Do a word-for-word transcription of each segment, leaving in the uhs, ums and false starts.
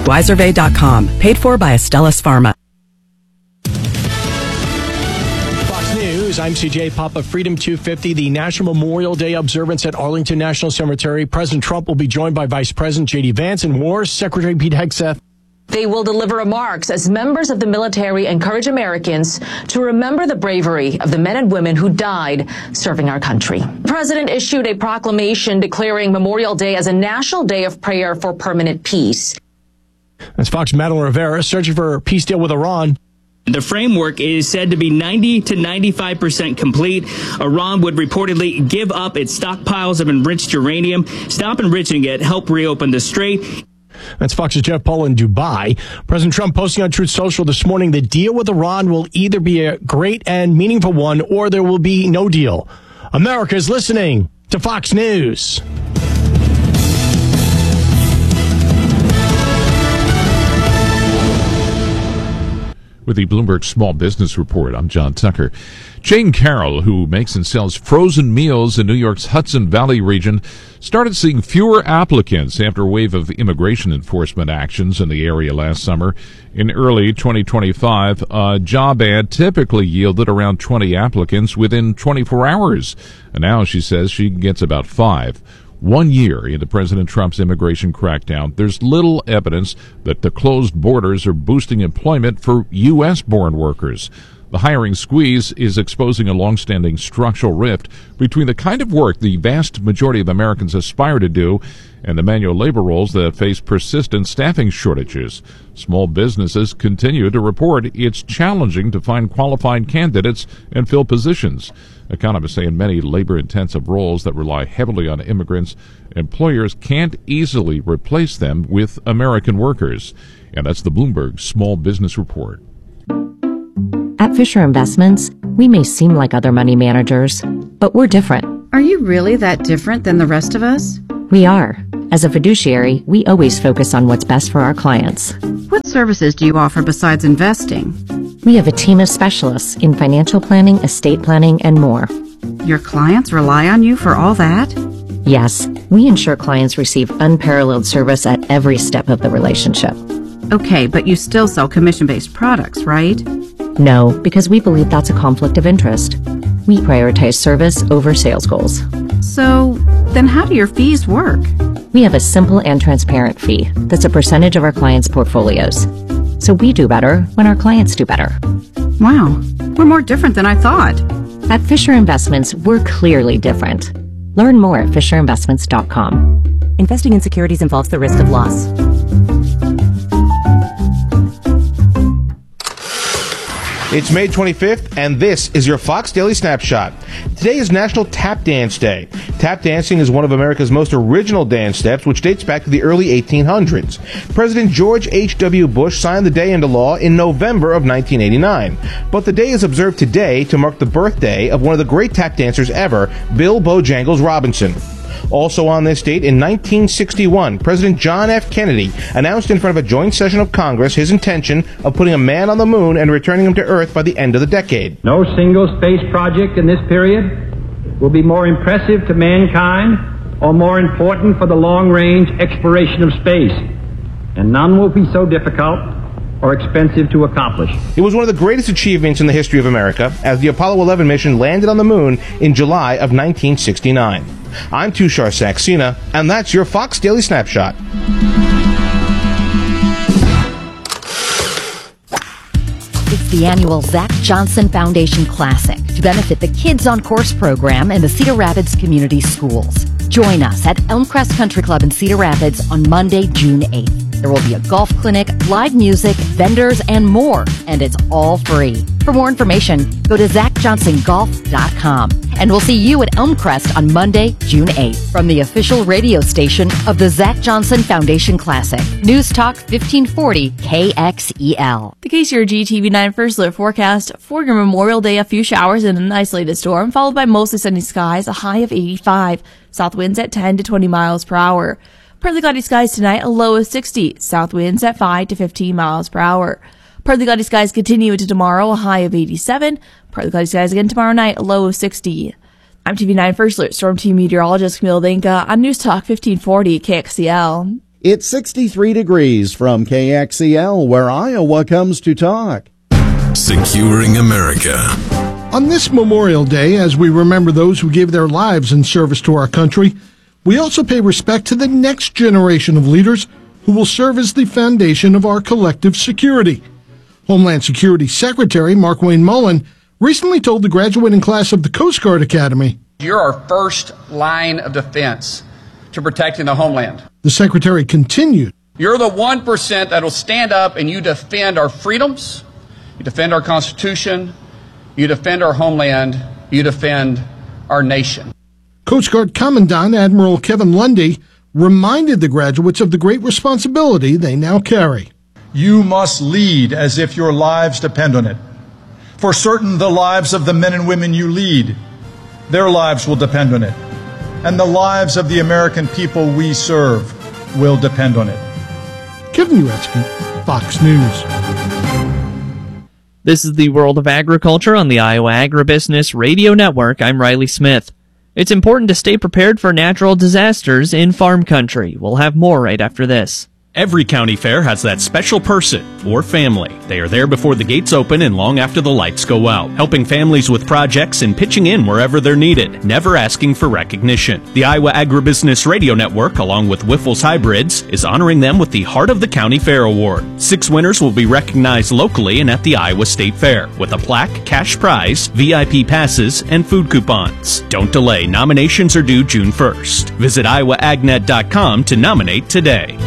Weiservay dot com. Paid for by Astellas Pharma. Fox News, I'm C J Papa. Freedom two fifty, the National Memorial Day observance at Arlington National Cemetery. President Trump will be joined by Vice President J D Vance and War Secretary Pete Hegseth. They will deliver remarks as members of the military encourage Americans to remember the bravery of the men and women who died serving our country. The president issued a proclamation declaring Memorial Day as a national day of prayer for permanent peace. That's Fox Madeline Rivera searching for a peace deal with Iran. The framework is said to be ninety to ninety-five percent complete. Iran would reportedly give up its stockpiles of enriched uranium, stop enriching it, help reopen the strait. That's Fox's Jeff Paul in Dubai. President Trump posting on Truth Social this morning, the deal with Iran will either be a great and meaningful one or there will be no deal. America is listening to Fox News. With the Bloomberg Small Business Report, I'm John Tucker. Jane Carroll, who makes and sells frozen meals in New York's Hudson Valley region, started seeing fewer applicants after a wave of immigration enforcement actions in the area last summer. In early twenty twenty-five, a job ad typically yielded around twenty applicants within twenty-four hours. And now she says she gets about five. One year into President Trump's immigration crackdown, there's little evidence that the closed borders are boosting employment for U S-born workers. The hiring squeeze is exposing a long-standing structural rift between the kind of work the vast majority of Americans aspire to do and the manual labor roles that face persistent staffing shortages. Small businesses continue to report it's challenging to find qualified candidates and fill positions. Economists say in many labor-intensive roles that rely heavily on immigrants, employers can't easily replace them with American workers. And that's the Bloomberg Small Business Report. At Fisher Investments, we may seem like other money managers, but we're different. Are you really that different than the rest of us? We are. As a fiduciary, we always focus on what's best for our clients. What services do you offer besides investing? We have a team of specialists in financial planning, estate planning, and more. Your clients rely on you for all that? Yes, we ensure clients receive unparalleled service at every step of the relationship. Okay, but you still sell commission-based products, right? No, because we believe that's a conflict of interest. We prioritize service over sales goals. So, then how do your fees work? We have a simple and transparent fee that's a percentage of our clients' portfolios. So we do better when our clients do better. Wow, we're more different than I thought. At Fisher Investments, we're clearly different. Learn more at fisher investments dot com. Investing in securities involves the risk of loss. It's May twenty-fifth, and this is your Fox Daily Snapshot. Today is National Tap Dance Day. Tap dancing is one of America's most original dance steps, which dates back to the early eighteen hundreds. President George H W. Bush signed the day into law in November of nineteen eighty-nine. But the day is observed today to mark the birthday of one of the great tap dancers ever, Bill Bojangles Robinson. Also on this date, in nineteen sixty-one, President John F. Kennedy announced in front of a joint session of Congress his intention of putting a man on the moon and returning him to Earth by the end of the decade. No single space project in this period will be more impressive to mankind or more important for the long-range exploration of space, and none will be so difficult or expensive to accomplish. It was one of the greatest achievements in the history of America as the Apollo eleven mission landed on the moon in July of nineteen sixty-nine. I'm Tushar Saxena, and that's your Fox Daily Snapshot. It's the annual Zach Johnson Foundation Classic to benefit the Kids on Course program in the Cedar Rapids Community Schools. Join us at Elmcrest Country Club in Cedar Rapids on Monday, June eighth. There will be a golf clinic, live music, vendors, and more, and it's all free. For more information, go to zach johnson golf dot com. And we'll see you at Elmcrest on Monday, June eighth, from the official radio station of the Zach Johnson Foundation Classic. News Talk fifteen forty K X E L. The K C R G T V nine First Alert forecast for your Memorial Day: a few showers and an isolated storm, followed by mostly sunny skies, a high of eighty-five. South winds at ten to twenty miles per hour. Partly cloudy skies tonight, a low of sixty. South winds at five to fifteen miles per hour. Partly cloudy skies continue into tomorrow, a high of eighty-seven. Partly cloudy skies again tomorrow night, a low of sixty. I'm T V nine First Alert Storm Team Meteorologist Camille Linka on News Talk fifteen forty K X E L. It's sixty-three degrees from K X E L, where Iowa comes to talk. Securing America. On this Memorial Day, as we remember those who gave their lives in service to our country, we also pay respect to the next generation of leaders who will serve as the foundation of our collective security. Homeland Security Secretary Markwayne Mullin recently told the graduating class of the Coast Guard Academy, "You're our first line of defense to protecting the homeland." The Secretary continued, "You're the one percent that will stand up and you defend our freedoms, you defend our Constitution, you defend our homeland, you defend our nation." Coast Guard Commandant Admiral Kevin Lundy reminded the graduates of the great responsibility they now carry. "You must lead as if your lives depend on it. For certain, the lives of the men and women you lead, their lives will depend on it. And the lives of the American people we serve will depend on it." Kevin Uretsky, Fox News. This is the World of Agriculture on the Iowa Agribusiness Radio Network. I'm Riley Smith. It's important to stay prepared for natural disasters in farm country. We'll have more right after this. Every county fair has that special person or family. They are there before the gates open and long after the lights go out, helping families with projects and pitching in wherever they're needed, never asking for recognition. The Iowa Agribusiness Radio Network, along with Wyffels Hybrids, is honoring them with the Heart of the County Fair Award. Six winners will be recognized locally and at the Iowa State Fair, with a plaque, cash prize, V I P passes, and food coupons. Don't delay. Nominations are due June first. Visit iowa ag net dot com to nominate today.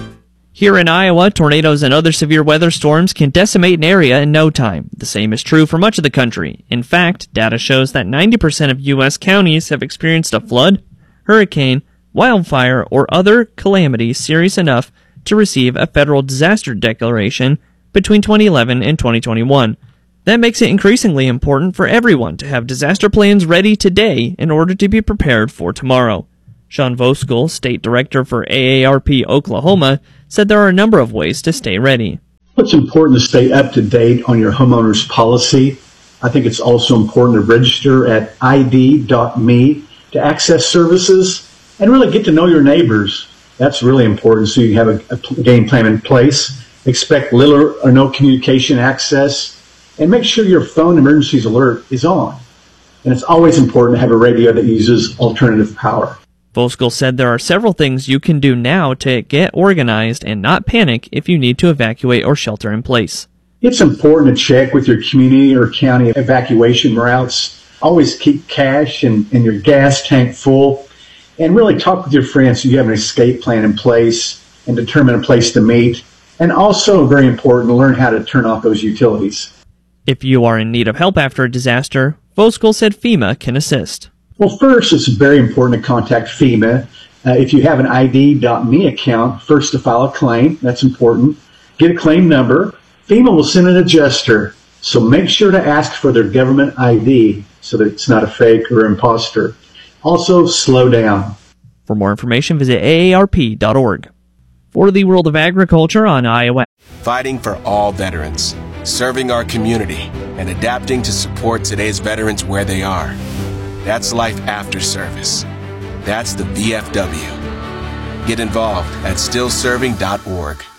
Here in Iowa, tornadoes and other severe weather storms can decimate an area in no time. The same is true for much of the country. In fact, data shows that ninety percent of U S counties have experienced a flood, hurricane, wildfire, or other calamity serious enough to receive a federal disaster declaration between twenty eleven and twenty twenty-one. That makes it increasingly important for everyone to have disaster plans ready today in order to be prepared for tomorrow. Sean Voskuhl, State Director for A A R P Oklahoma, said there are a number of ways to stay ready. It's important to stay up to date on your homeowner's policy. I think it's also important to register at I D dot me to access services and really get to know your neighbors. That's really important so you have a, a game plan in place. Expect little or no communication access and make sure your phone emergencies alert is on. And it's always important to have a radio that uses alternative power. Voskuhl said there are several things you can do now to get organized and not panic if you need to evacuate or shelter in place. It's important to check with your community or county evacuation routes. Always keep cash and, and your gas tank full. And really talk with your friends so you have an escape plan in place and determine a place to meet. And also, very important, to learn how to turn off those utilities. If you are in need of help after a disaster, Voskuhl said FEMA can assist. Well, first, it's very important to contact FEMA. Uh, if you have an I D dot me account, first to file a claim. That's important. Get a claim number. FEMA will send an adjuster, so make sure to ask for their government I D so that it's not a fake or imposter. Also, slow down. For more information, visit A A R P dot org. For the World of Agriculture on Iowa. Fighting for all veterans, serving our community, and adapting to support today's veterans where they are. That's life after service. That's the V F W. Get involved at still serving dot org.